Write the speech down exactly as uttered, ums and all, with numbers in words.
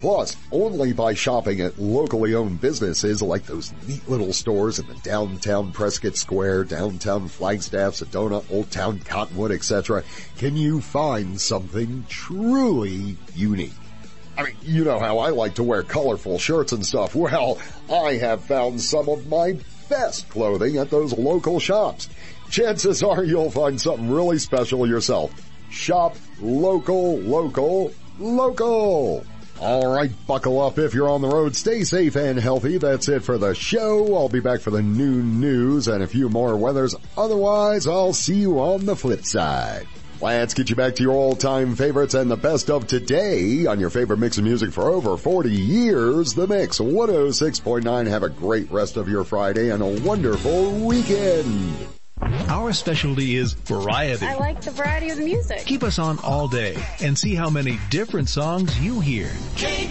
Plus, only by shopping at locally owned businesses like those neat little stores in the downtown Prescott Square, downtown Flagstaff, Sedona, Old Town Cottonwood, et cetera, can you find something truly unique. I mean, you know how I like to wear colorful shirts and stuff. Well, I have found some of my best clothing at those local shops. Chances are you'll find something really special yourself. Shop local, local, local. All right, buckle up if you're on the road. Stay safe and healthy. That's it for the show. I'll be back for the noon news and a few more weathers. Otherwise, I'll see you on the flip side. Let's get you back to your all-time favorites and the best of today on your favorite mix of music for over forty years, The Mix one oh six point nine. Have a great rest of your Friday and a wonderful weekend. Our specialty is variety. I like the variety of the music. Keep us on all day and see how many different songs you hear. K